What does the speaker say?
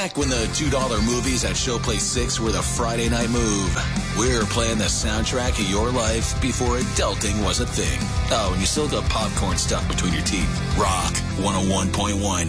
Back when the $2 movies at Showplace 6 were the Friday night move, we're playing the soundtrack of your life before adulting was a thing. Oh, and you still got popcorn stuck between your teeth. Rock 101.1.